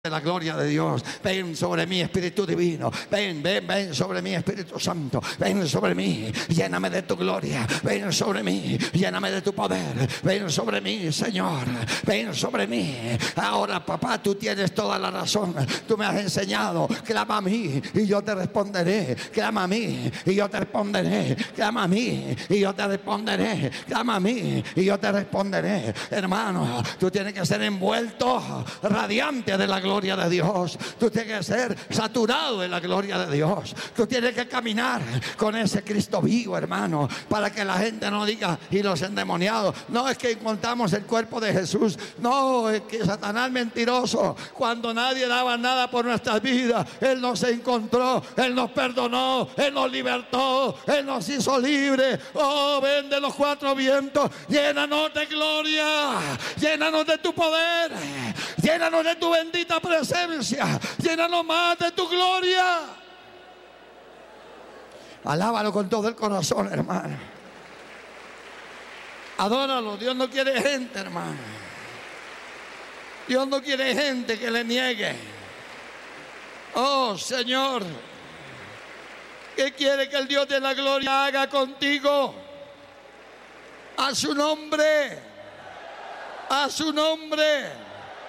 de la gloria de Dios. Ven sobre mí, Espíritu Divino. Ven sobre mí, Espíritu Santo. Ven sobre mí, lléname de tu gloria. Ven sobre mí, lléname de tu poder. Ven sobre mí, Señor. Ven sobre mí. Ahora, papá, tú tienes toda la razón. Tú me has enseñado. Clama a mí y yo te responderé. Clama a mí y yo te responderé. Clama a mí y yo te responderé. Clama a mí y yo te responderé. Hermano, tú tienes que ser envuelto, radiante de la gloria de Dios. Tú tienes que ser saturado de la gloria de Dios. Tú tienes que caminar con ese Cristo vivo, hermano, para que la gente no diga, y los endemoniados, no es que encontramos el cuerpo de Jesús. No, es que Satanás mentiroso. Cuando nadie daba nada por nuestras vidas, Él nos encontró, Él nos perdonó, Él nos libertó, Él nos hizo libres. Oh, ven de los cuatro vientos, llénanos de gloria, llénanos de tu poder, llénanos de tu bendita presencia, llénanos más de tu gloria. Alábalo con todo el corazón, hermano. Adóralo. Dios no quiere gente, hermano. Dios no quiere gente que le niegue. Oh, Señor, ¿qué quiere que el Dios de la gloria haga contigo? A su nombre, a su nombre.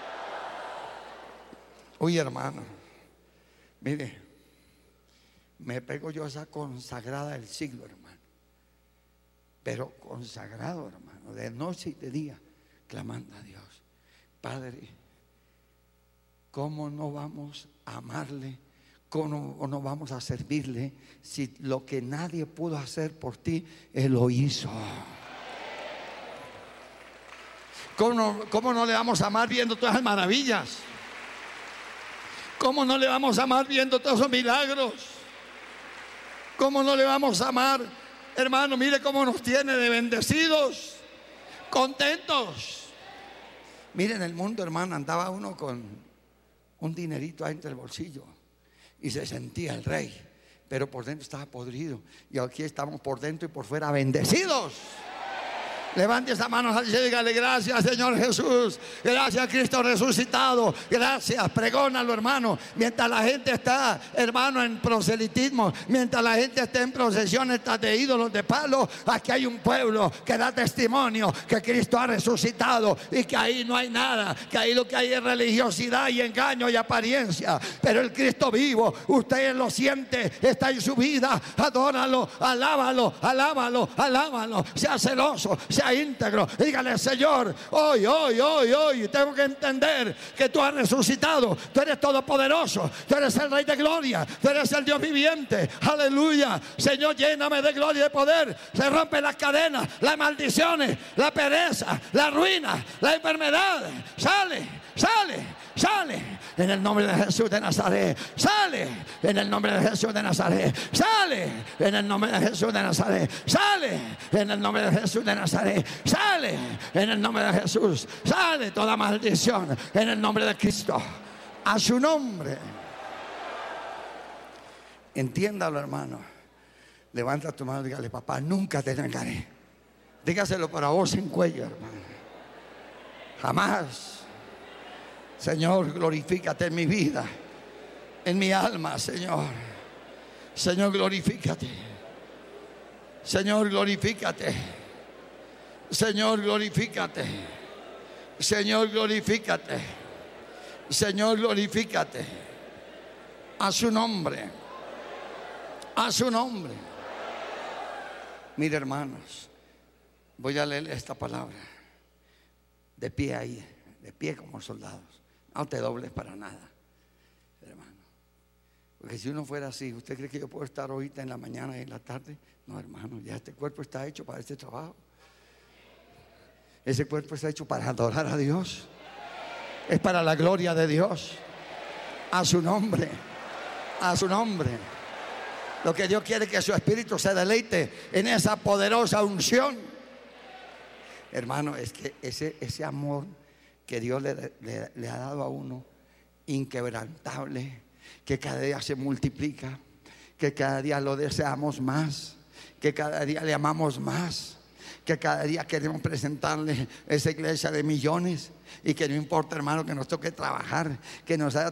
Oye, hermano, mire, me pego yo a esa consagrada del siglo, hermano. Pero consagrado, hermano, de noche y de día, clamando a Dios. Padre, ¿cómo no vamos a amarle? ¿Cómo no vamos a servirle si lo que nadie pudo hacer por ti, Él lo hizo? ¿Cómo no le vamos a amar viendo todas las maravillas? ¿Cómo no le vamos a amar viendo todos esos milagros? ¿Cómo no le vamos a amar? Hermano, mire cómo nos tiene de bendecidos, contentos. Mire, en el mundo, hermano, andaba uno con un dinerito ahí entre el bolsillo y se sentía el rey, pero por dentro estaba podrido. Y aquí estamos por dentro y por fuera bendecidos. Levante esa mano y dígale: gracias, Señor Jesús. Gracias, Cristo resucitado. Gracias, pregónalo, hermano. Mientras la gente está, hermano, en proselitismo, mientras la gente está en procesiones de ídolos de palo, aquí hay un pueblo que da testimonio que Cristo ha resucitado y que ahí no hay nada, que ahí lo que hay es religiosidad y engaño y apariencia. Pero el Cristo vivo, usted lo siente, está en su vida. Adóralo, alábalo, alábalo, alábalo. Sea celoso, sea íntegro. Dígale: Señor, hoy tengo que entender que tú has resucitado, tú eres todopoderoso, tú eres el Rey de gloria, tú eres el Dios viviente. Aleluya. Señor, lléname de gloria y de poder. Se rompen las cadenas, las maldiciones, la pereza, la ruina, la enfermedad. Sale, sale, sale en el nombre de Jesús de Nazaret. Sale en el nombre de Jesús de Nazaret. Sale en el nombre de Jesús de Nazaret. Sale en el nombre de Jesús de Nazaret. Sale en el nombre de Jesús. Sale toda maldición en el nombre de Cristo. A su nombre. Entiéndalo, hermano. Levanta tu mano y dígale: papá, nunca te negaré. Dígaselo para voz en cuello, hermano. Jamás. Señor, glorifícate en mi vida, en mi alma, Señor. Señor, glorifícate. Señor, glorifícate. Señor, glorifícate. Señor, glorifícate. Señor, glorifícate. A su nombre. A su nombre. Mire, hermanos, voy a leer esta palabra. De pie ahí, de pie como soldados. No te dobles para nada, hermano. Porque si uno fuera así, ¿usted cree que yo puedo estar ahorita en la mañana y en la tarde? No, hermano, ya este cuerpo está hecho para este trabajo. Ese cuerpo está hecho para adorar a Dios. Es para la gloria de Dios. A su nombre. A su nombre. Lo que Dios quiere es que su espíritu se deleite en esa poderosa unción. Hermano, es que ese amor que Dios le ha dado a uno, inquebrantable, que cada día se multiplica, que cada día lo deseamos más, que cada día le amamos más, que cada día queremos presentarle esa iglesia de millones, y que no importa, hermano, que nos toque trabajar, que nos haya